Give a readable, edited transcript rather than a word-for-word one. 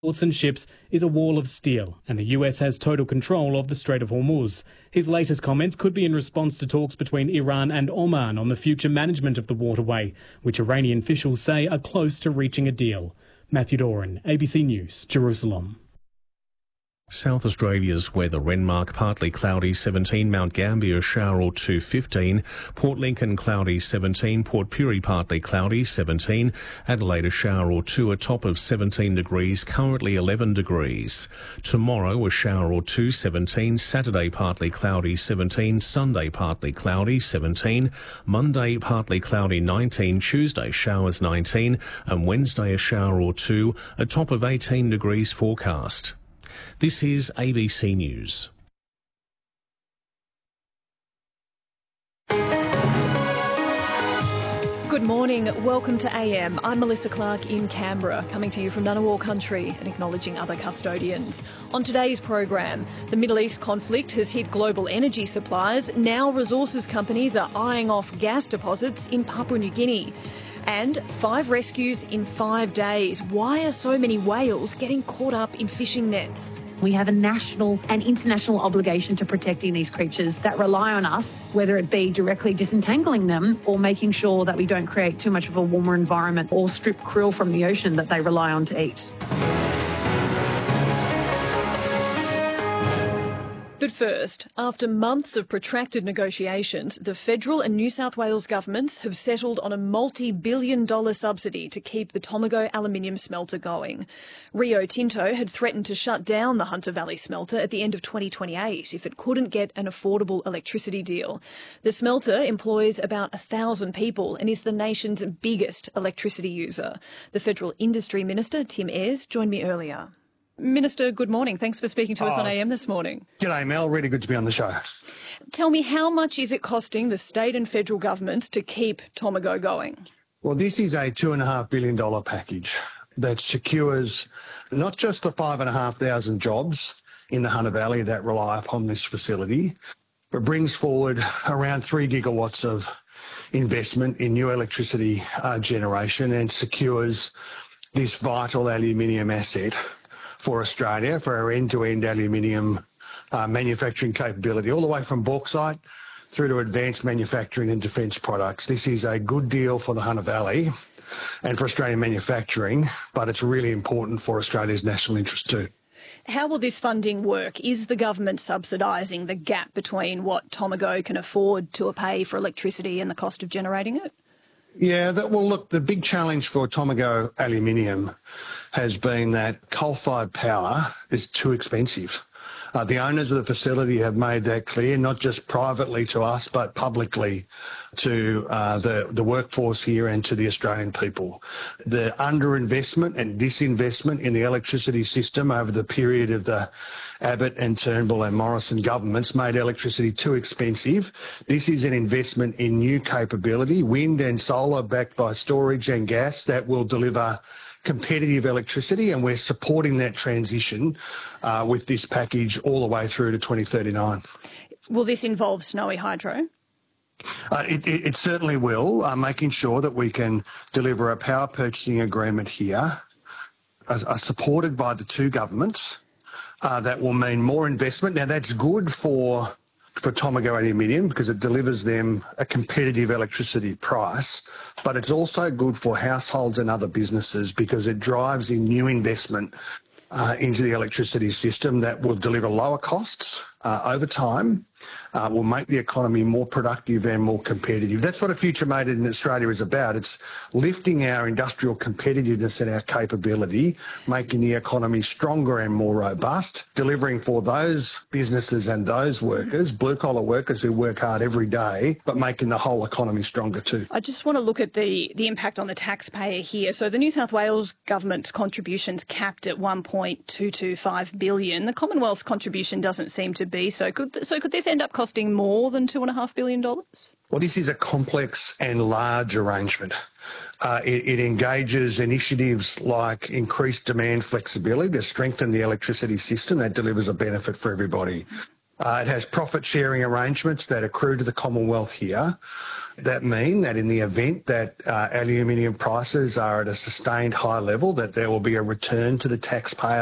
ports and ships is a wall of steel, and the US has total control of the Strait of Hormuz. His latest comments could be in response to talks between Iran and Oman on the future management of the waterway, which Iranian officials say are close to reaching a deal. Matthew Doran, ABC News, Jerusalem. South Australia's weather: Renmark partly cloudy 17, Mount Gambier shower or 2 15, Port Lincoln cloudy 17, Port Pirie partly cloudy 17, Adelaide a shower or 2, a top of 17 degrees, currently 11 degrees. Tomorrow a shower or 2 17, Saturday partly cloudy 17, Sunday partly cloudy 17, Monday partly cloudy 19, Tuesday showers 19, and Wednesday a shower or 2, a top of 18 degrees forecast. This is ABC News. Good morning. Welcome to AM. I'm Melissa Clark in Canberra, coming to you from Ngunnawal country and acknowledging other custodians. On today's program, the Middle East conflict has hit global energy supplies. Now resources companies are eyeing off gas deposits in Papua New Guinea. And 5 rescues in 5 days. Why are so many whales getting caught up in fishing nets? We have a national and international obligation to protecting these creatures that rely on us, whether it be directly disentangling them or making sure that we don't create too much of a warmer environment or strip krill from the ocean that they rely on to eat. But first, after months of protracted negotiations, the federal and New South Wales governments have settled on a multi-billion-dollar subsidy to keep the Tomago aluminium smelter going. Rio Tinto had threatened to shut down the Hunter Valley smelter at the end of 2028 if it couldn't get an affordable electricity deal. The smelter employs about 1,000 people and is the nation's biggest electricity user. The Federal Industry Minister, Tim Ayres, joined me earlier. Minister, good morning. Thanks for speaking to us on AM this morning. G'day, Mel. Really good to be on the show. Tell me, how much is it costing the state and federal governments to keep Tomago going? Well, this is a $2.5 billion package that secures not just the 5,500 jobs in the Hunter Valley that rely upon this facility, but brings forward around 3 gigawatts of investment in new electricity generation and secures this vital aluminium asset for Australia, for our end-to-end aluminium manufacturing capability, all the way from bauxite through to advanced manufacturing and defence products. This is a good deal for the Hunter Valley and for Australian manufacturing, but it's really important for Australia's national interest too. How will this funding work? Is the government subsidising the gap between what Tomago can afford to pay for electricity and the cost of generating it? Yeah, well, look, the big challenge for Tomago aluminium has been that coal-fired power is too expensive. The owners of the facility have made that clear, not just privately to us, but publicly to the workforce here and to the Australian people. The underinvestment and disinvestment in the electricity system over the period of the Abbott and Turnbull and Morrison governments made electricity too expensive. This is an investment in new capability, wind and solar backed by storage and gas that will deliver competitive electricity, and we're supporting that transition with this package all the way through to 2039. Will this involve Snowy Hydro? It certainly will, making sure that we can deliver a power purchasing agreement here, supported by the two governments, that will mean more investment. Now, that's good for Tomago aluminium because it delivers them a competitive electricity price, but it's also good for households and other businesses because it drives in new investment into the electricity system that will deliver lower costs over time, will make the economy more productive and more competitive. That's what a future made in Australia is about. It's lifting our industrial competitiveness and our capability, making the economy stronger and more robust, delivering for those businesses and those workers, blue-collar workers who work hard every day, but making the whole economy stronger too. I just want to look at the impact on the taxpayer here. So the New South Wales government contribution's capped at $1.225 billion. The Commonwealth's contribution doesn't seem to be so. Could this end up costing more than $2.5 billion? Well, this is a complex and large arrangement. It engages initiatives like increased demand flexibility to strengthen the electricity system that delivers a benefit for everybody. It has profit-sharing arrangements that accrue to the Commonwealth here that mean that in the event that aluminium prices are at a sustained high level, that there will be a return to the taxpayer